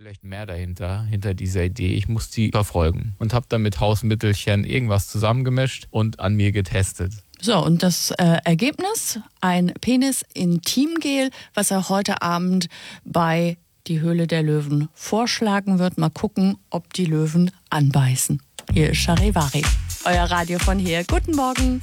vielleicht mehr hinter dieser Idee. Ich muss die verfolgen und habe dann mit Hausmittelchen irgendwas zusammengemischt und an mir getestet. So, und das Ergebnis? Ein Penis-Intimgel, was er heute Abend bei Die Höhle der Löwen vorschlagen wird. Mal gucken, ob die Löwen anbeißen. Hier ist Charivari, euer Radio von hier. Guten Morgen.